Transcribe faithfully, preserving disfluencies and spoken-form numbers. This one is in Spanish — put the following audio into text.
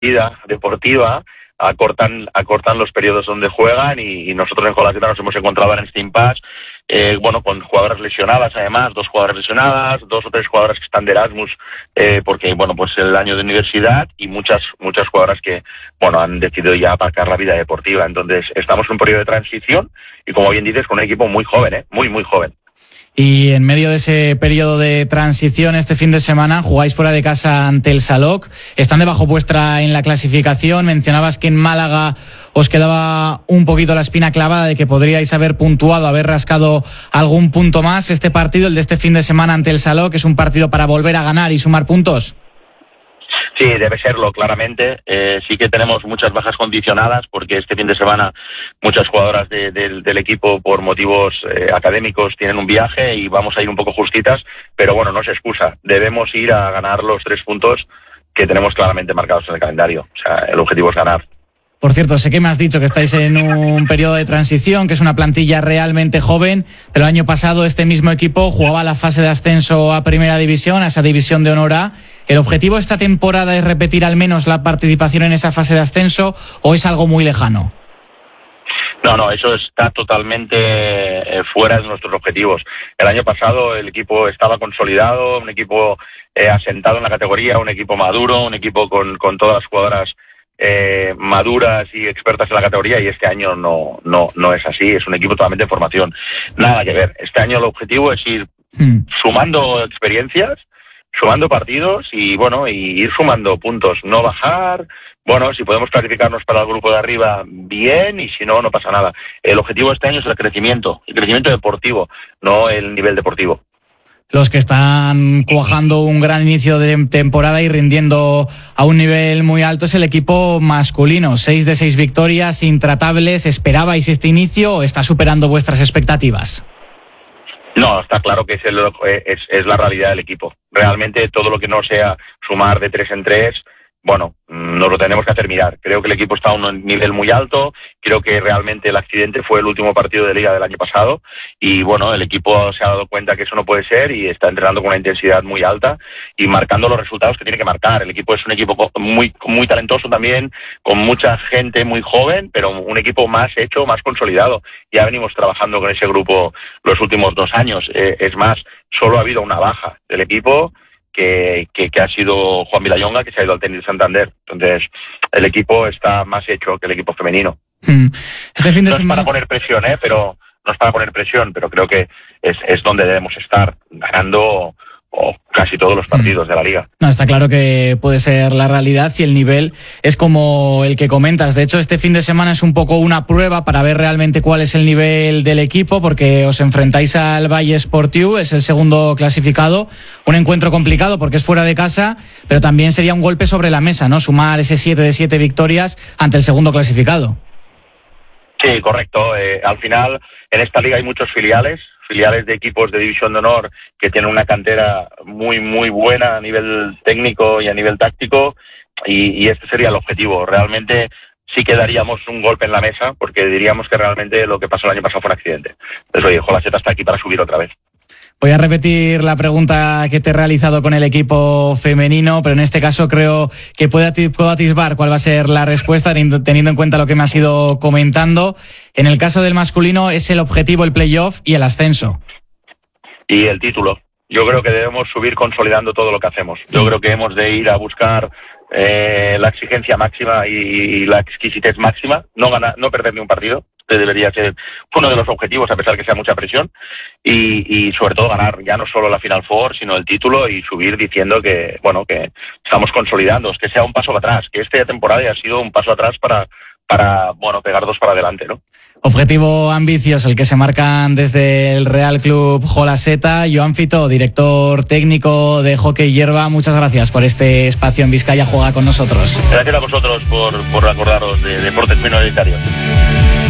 vida deportiva, acortan acortan los periodos donde juegan y, y nosotros en Jolaseta nos hemos encontrado ahora en este impasse, eh, bueno, con jugadoras lesionadas además, dos jugadoras lesionadas, dos o tres jugadoras que están de Erasmus, eh, porque, bueno, pues el año de universidad y muchas muchas jugadoras que, bueno, han decidido ya aparcar la vida deportiva. Entonces, estamos en un periodo de transición y, como bien dices, con un equipo muy joven, ¿eh? Muy, muy joven. Y en medio de ese periodo de transición, este fin de semana jugáis fuera de casa ante el Salok. Están debajo vuestra en la clasificación. Mencionabas que en Málaga os quedaba un poquito la espina clavada de que podríais haber puntuado, haber rascado algún punto más. Este partido, el de este fin de semana ante el Salok, ¿es un partido para volver a ganar y sumar puntos? Sí, debe serlo, claramente. Eh, sí que tenemos muchas bajas condicionadas porque este fin de semana muchas jugadoras de, de, del equipo por motivos eh, académicos tienen un viaje y vamos a ir un poco justitas, pero bueno, no se excusa. Debemos ir a ganar los tres puntos que tenemos claramente marcados en el calendario. O sea, el objetivo es ganar. Por cierto, sé que me has dicho que estáis en un periodo de transición, que es una plantilla realmente joven, pero el año pasado este mismo equipo jugaba la fase de ascenso a Primera División, a esa División de Honor A. ¿El objetivo esta temporada es repetir al menos la participación en esa fase de ascenso o es algo muy lejano? No, no, eso está totalmente eh, fuera de nuestros objetivos. El año pasado el equipo estaba consolidado, un equipo eh, asentado en la categoría, un equipo maduro, un equipo con, con todas las jugadoras Eh, maduras y expertas en la categoría, y este año no no no es así, es un equipo totalmente en formación. Nada que ver. Este año el objetivo es ir mm. sumando experiencias, sumando partidos y bueno, y ir sumando puntos, no bajar. Bueno, si podemos clasificarnos para el grupo de arriba, bien, y si no, no pasa nada. El objetivo este año es el crecimiento, el crecimiento deportivo, no el nivel deportivo. Los que están cuajando un gran inicio de temporada y rindiendo a un nivel muy alto es el equipo masculino. Seis de seis victorias, intratables. ¿Esperabais este inicio o está superando vuestras expectativas? No, está claro que es, el, es, es la realidad del equipo. Realmente todo lo que no sea sumar de tres en tres, bueno, nos lo tenemos que hacer mirar. Creo que el equipo está a un nivel muy alto. Creo que realmente el accidente fue el último partido de liga del año pasado y bueno, el equipo se ha dado cuenta que eso no puede ser y está entrenando con una intensidad muy alta y marcando los resultados que tiene que marcar. El equipo es un equipo muy muy talentoso también, con mucha gente muy joven, pero un equipo más hecho, más consolidado. Ya venimos trabajando con ese grupo los últimos dos años. Eh, es más, solo ha habido una baja del equipo, Que, que, que ha sido Juan Vilayonga, que se ha ido al Tenis de Santander. Entonces, el equipo está más hecho que el equipo femenino. Este fin de no semana... es para poner presión, ¿eh? Pero no es para poner presión, pero creo que es, es donde debemos estar, ganando o casi todos los partidos de la liga. No, está claro que puede ser la realidad si el nivel es como el que comentas. De hecho, este fin de semana es un poco una prueba para ver realmente cuál es el nivel del equipo, porque os enfrentáis al Valle Esportiu, es el segundo clasificado. Un encuentro complicado porque es fuera de casa, pero también sería un golpe sobre la mesa, ¿no? Sumar ese siete de siete victorias ante el segundo clasificado. Sí, correcto. Eh, al final, en esta liga hay muchos filiales, filiales de equipos de División de Honor que tienen una cantera muy, muy buena a nivel técnico y a nivel táctico, y, y este sería el objetivo. Realmente sí que daríamos un golpe en la mesa porque diríamos que realmente lo que pasó el año pasado fue un accidente. Entonces, oye, Jolaseta está aquí para subir otra vez. Voy a repetir la pregunta que te he realizado con el equipo femenino, pero en este caso creo que puedo atisbar cuál va a ser la respuesta teniendo en cuenta lo que me has ido comentando. En el caso del masculino es el objetivo el playoff y el ascenso. Y el título. Yo creo que debemos subir consolidando todo lo que hacemos. Yo creo que hemos de ir a buscar eh, la exigencia máxima y, y la exquisitez máxima, no ganar, no perder ni un partido. Este debería ser uno de los objetivos, a pesar que sea mucha presión, y, y sobre todo ganar ya no solo la Final Four, sino el título, y subir diciendo que, bueno, que estamos consolidando, que sea un paso atrás, que esta temporada ha sido un paso atrás para, para, bueno, pegar dos para adelante, ¿no? Objetivo ambicioso el que se marcan desde el Real Club Jolaseta. Joan Fito, director técnico de Hockey Hierba, muchas gracias por este espacio en Vizcaya Juega con nosotros. Gracias a vosotros por, por acordaros de deportes minoritarios.